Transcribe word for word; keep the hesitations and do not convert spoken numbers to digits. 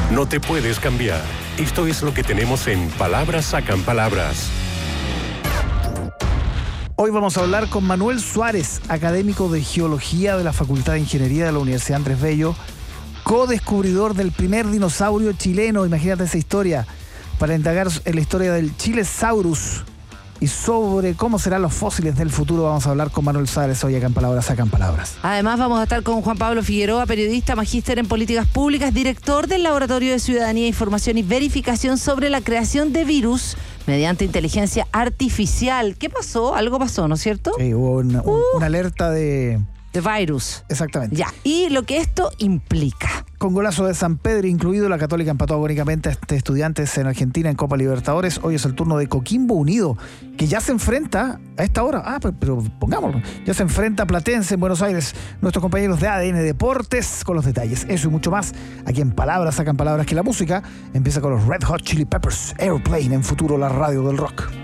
No te puedes cambiar. Esto es lo que tenemos en Palabras Sacan Palabras. Hoy vamos a hablar con Manuel Suárez, académico de Geología de la Facultad de Ingeniería de la Universidad Andrés Bello, co-descubridor del primer dinosaurio chileno. Imagínate esa historia, para indagar en la historia del Chilesaurus y sobre cómo serán los fósiles del futuro. Vamos a hablar con Manuel Suárez hoy acá en Palabras Sacan Palabras. Además vamos a estar con Juan Pablo Figueroa, periodista, magíster en políticas públicas, director del Laboratorio de Ciudadanía, Información y Verificación sobre la creación de virus mediante inteligencia artificial. ¿Qué pasó? Algo pasó, ¿no es cierto? Sí, hubo una, uh, una alerta de... de virus. Exactamente. Ya, y lo que esto implica. Con golazo de San Pedro incluido, la Católica empató agónicamente a este Estudiantes en Argentina en Copa Libertadores. Hoy es el turno de Coquimbo Unido, que ya se enfrenta a esta hora. Ah, pero, pero pongámoslo. Ya se enfrenta a Platense en Buenos Aires. Nuestros compañeros de A D N Deportes con los detalles. Eso y mucho más aquí en Palabras Sacan Palabras, que la música empieza con los Red Hot Chili Peppers, Airplane, en Futuro, la radio del rock.